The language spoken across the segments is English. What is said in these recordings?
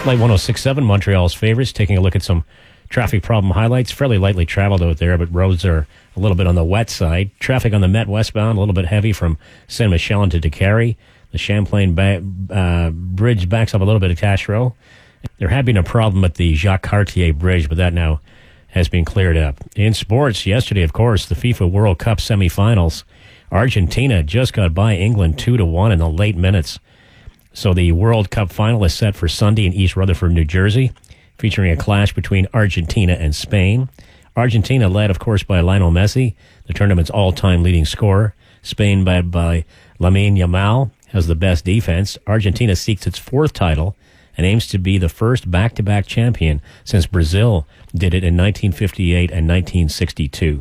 Light 106.7, Montreal's favorites, taking a look at some traffic problem highlights. Fairly lightly traveled out there, but roads are a little bit on the wet side. Traffic on the Met westbound, a little bit heavy from Saint-Michel into Décarie. The Champlain Bridge backs up a little bit at Taschereau. There had been a problem at the Jacques Cartier Bridge, but that now has been cleared up. In sports, yesterday, of course, the FIFA World Cup semifinals. Argentina just got by England 2-1 in the late minutes. So the World Cup final is set for Sunday in East Rutherford, New Jersey, featuring a clash between Argentina and Spain. Argentina led, of course, by Lionel Messi, the tournament's all-time leading scorer. Spain led by Lamine Yamal, has the best defense. Argentina seeks its fourth title and aims to be the first back-to-back champion since Brazil did it in 1958 and 1962.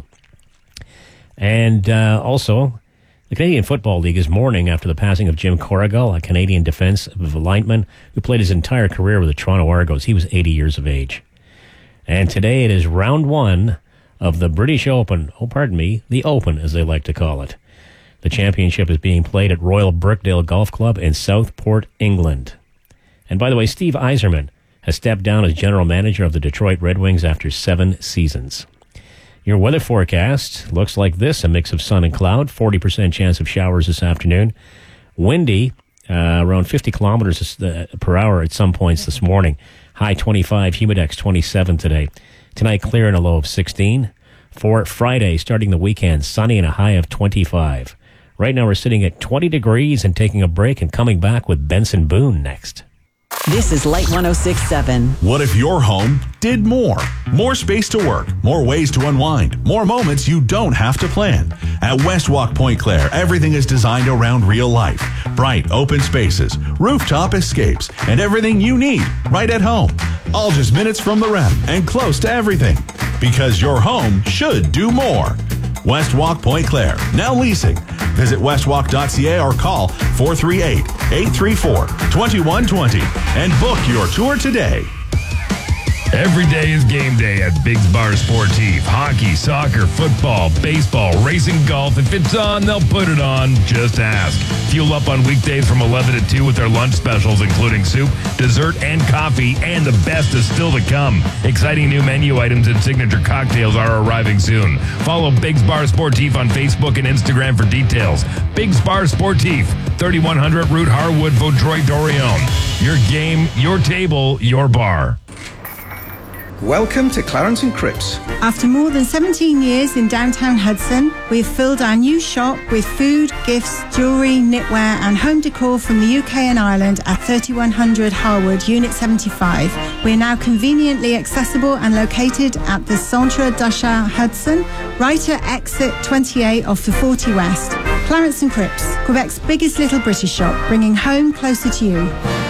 And also, the Canadian Football League is mourning after the passing of Jim Corrigal, a Canadian defensive lineman who played his entire career with the Toronto Argos. He was 80 years of age. And today it is round one of the British Open. The Open, as they like to call it. The championship is being played at Royal Birkdale Golf Club in Southport, England. And by the way, Steve Yzerman has stepped down as general manager of the Detroit Red Wings after 7 seasons. Your weather forecast looks like this: a mix of sun and cloud, 40% chance of showers this afternoon. Windy, around 50 kilometers per hour at some points this morning. High 25, humidex 27 today. Tonight, clear and a low of 16. For Friday, starting the weekend, sunny and a high of 25. Right now, we're sitting at 20 degrees and taking a break and coming back with Benson Boone next. This is Light 106.7. What if your home did more? More space to work, more ways to unwind, more moments you don't have to plan. At Westwalk Point Claire, everything is designed around real life. Bright, open spaces, rooftop escapes, and everything you need right at home. All just minutes from the REM and close to everything. Because your home should do more. Westwalk Point Claire, now leasing. Visit westwalk.ca or call 438-834-2120 and book your tour today. Every day is game day at Biggs Bar Sportif. Hockey, soccer, football, baseball, racing, golf. If it's on, they'll put it on. Just ask. Fuel up on weekdays from 11 to 2 with their lunch specials, including soup, dessert, and coffee. And the best is still to come. Exciting new menu items and signature cocktails are arriving soon. Follow Biggs Bar Sportif on Facebook and Instagram for details. Biggs Bar Sportif, 3100 Route Harwood, Vaudreuil-Dorion. Your game, your table, your bar. Welcome to Clarence and Cripps. After more than 17 years in downtown Hudson, we've filled our new shop with food, gifts, jewellery, knitwear and home decor from the UK and Ireland at 3100 Harwood, Unit 75. We're now conveniently accessible and located at the Centre d'Achat Hudson, right at exit 28 off the 40 West. Clarence and Cripps, Quebec's biggest little British shop, bringing home closer to you.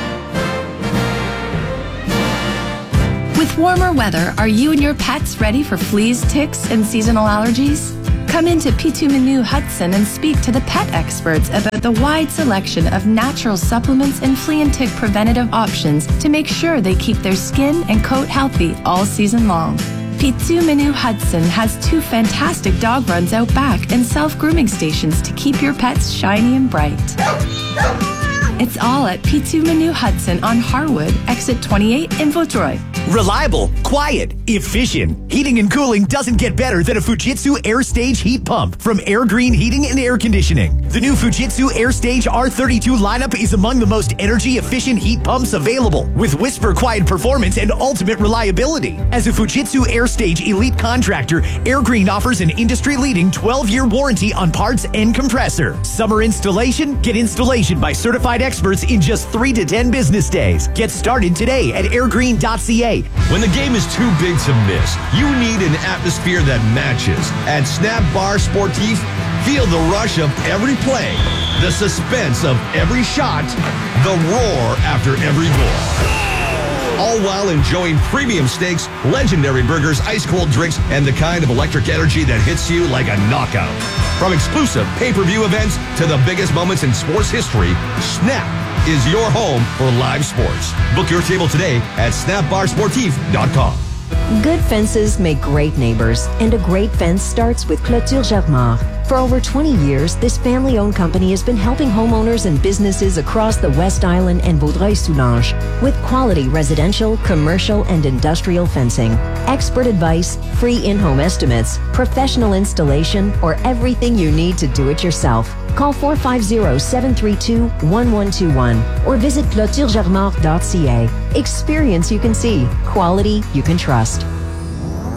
With warmer weather, are you and your pets ready for fleas, ticks, and seasonal allergies? Come into Pitou Menu Hudson and speak to the pet experts about the wide selection of natural supplements and flea and tick preventative options to make sure they keep their skin and coat healthy all season long. Pitou Menu Hudson has 2 fantastic dog runs out back and self-grooming stations to keep your pets shiny and bright. It's all at Pitou Menu Hudson on Harwood, exit 28 in Vaudreuil. Reliable, quiet, efficient. Heating and cooling doesn't get better than a Fujitsu AirStage heat pump from Air Green Heating and Air Conditioning. The new Fujitsu AirStage R32 lineup is among the most energy-efficient heat pumps available, with whisper-quiet performance and ultimate reliability. As a Fujitsu AirStage elite contractor, Air Green offers an industry-leading 12-year warranty on parts and compressor. Summer installation? Get installation by certified experts in just 3 to 10 business days. Get started today at airgreen.ca. When the game is too big to miss, you need an atmosphere that matches. At Snap Bar Sportif, feel the rush of every play, the suspense of every shot, the roar after every goal. All while enjoying premium steaks, legendary burgers, ice-cold drinks, and the kind of electric energy that hits you like a knockout. From exclusive pay-per-view events to the biggest moments in sports history, Snap is your home for live sports. Book your table today at snapbarsportif.com. Good fences make great neighbors, and a great fence starts with Clôture Jarmard. For over 20 years, this family-owned company has been helping homeowners and businesses across the West Island and Vaudreuil-Soulanges with quality residential, commercial, and industrial fencing. Expert advice, free in-home estimates, professional installation, or everything you need to do it yourself. Call 450-732-1121 or visit clôturegermard.ca. Experience you can see, quality you can trust.